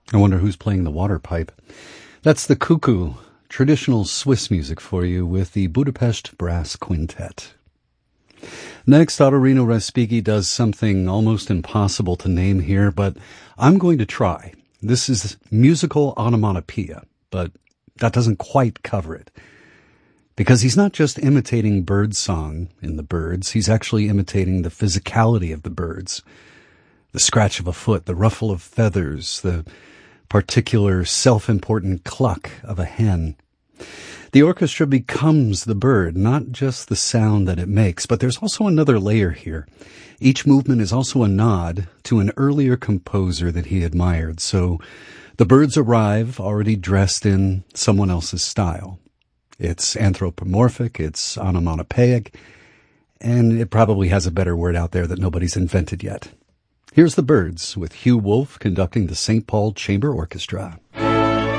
I wonder who's playing the water pipe. That's the cuckoo, traditional Swiss music for you with the Budapest Brass Quintet. Next, Ottorino Respighi does something almost impossible to name here, but I'm going to try. This is musical onomatopoeia, but that doesn't quite cover it. Because he's not just imitating bird song in the birds, he's actually imitating the physicality of the birds. The scratch of a foot, the ruffle of feathers, the particular self-important cluck of a hen. The orchestra becomes the bird, not just the sound that it makes, but there's also another layer here. Each movement is also a nod to an earlier composer that he admired, so the birds arrive already dressed in someone else's style. It's anthropomorphic, it's onomatopoeic, and it probably has a better word out there that nobody's invented yet. Here's the birds with Hugh Wolf conducting the St. Paul Chamber Orchestra.